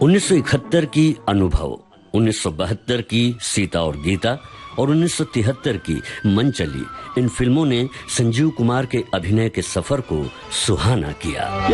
1971 की अनुभव, 1972 की सीता और गीता और 1973 की मन चली, इन फिल्मों ने संजीव कुमार के अभिनय के सफर को सुहाना किया।